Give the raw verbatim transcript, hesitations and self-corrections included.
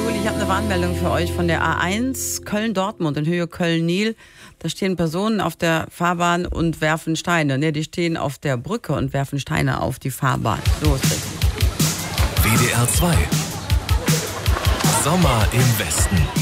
Uli, ich habe eine Warnmeldung für euch von der A eins Köln-Dortmund in Höhe Köln-Nil. Da stehen Personen auf der Fahrbahn und werfen Steine. Ne, die stehen auf der Brücke und werfen Steine auf die Fahrbahn. So ist es. W D R zwei. Sommer im Westen.